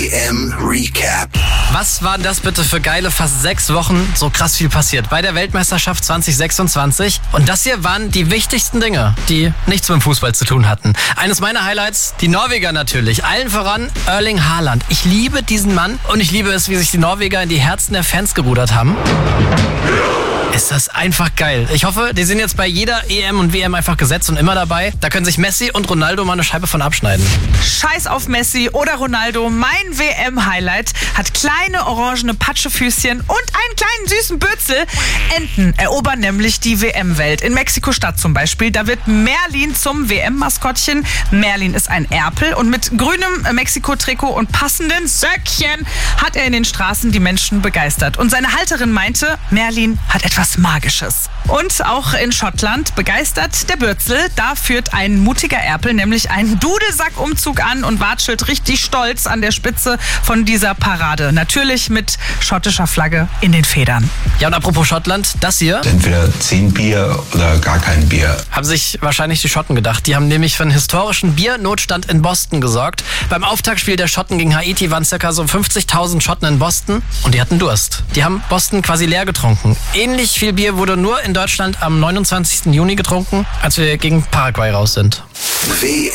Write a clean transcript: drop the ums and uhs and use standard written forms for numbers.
WM Recap. Was waren das bitte für geile fast 6 Wochen? So krass viel passiert bei der Weltmeisterschaft 2026. Und das hier waren die wichtigsten Dinge, die nichts mit dem Fußball zu tun hatten. Eines meiner Highlights, die Norweger natürlich. Allen voran Erling Haaland. Ich liebe diesen Mann und ich liebe es, wie sich die Norweger in die Herzen der Fans gerudert haben. Ist das einfach geil. Ich hoffe, die sind jetzt bei jeder EM und WM einfach gesetzt und immer dabei. Da können sich Messi und Ronaldo mal eine Scheibe von abschneiden. Scheiß auf Messi oder Ronaldo. Mein WM-Highlight hat kleine orangene Patschefüßchen und einen kleinen süßen Bötzel. Enten erobern nämlich die WM-Welt. In Mexiko-Stadt zum Beispiel. Da wird Merlin zum WM-Maskottchen. Merlin ist ein Erpel und mit grünem Mexiko-Trikot und passenden Söckchen hat er in den Straßen die Menschen begeistert. Und seine Halterin meinte, Merlin hat etwas Magisches. Und auch in Schottland begeistert der Bürzel. Da führt ein mutiger Erpel nämlich einen Dudelsackumzug an und watschelt richtig stolz an der Spitze von dieser Parade. Natürlich mit schottischer Flagge in den Federn. Ja, und apropos Schottland, das hier Entweder 10 Bier oder gar kein Bier. haben sich wahrscheinlich die Schotten gedacht. Die haben nämlich für einen historischen Biernotstand in Boston gesorgt. Beim Auftaktspiel der Schotten gegen Haiti waren ca. so 50.000 Schotten in Boston und die hatten Durst. Die haben Boston quasi leer getrunken. Ähnlich viel Bier wurde nur in Deutschland am 29. Juni getrunken, als wir gegen Paraguay raus sind.